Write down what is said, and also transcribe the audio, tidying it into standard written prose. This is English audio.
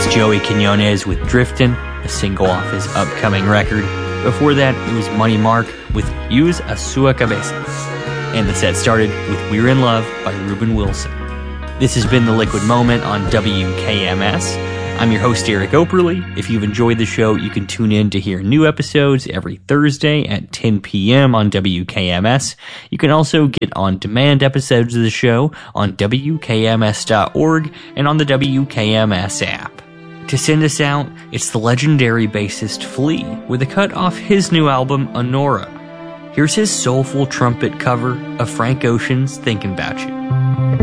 Joey Quinones with Driftin', a single off his upcoming record. Before that, it was Money Mark with Use a Sua Cabeza. And the set started with We're in Love by Ruben Wilson. This has been The Liquid Moment on WKMS. I'm your host, Eric Operly. If you've enjoyed the show, you can tune in to hear new episodes every Thursday at 10 p.m. on WKMS. You can also get on-demand episodes of the show on WKMS.org and on the WKMS app. To send us out, it's the legendary bassist Flea with a cut off his new album, Honora. Here's his soulful trumpet cover of Frank Ocean's Thinking About You.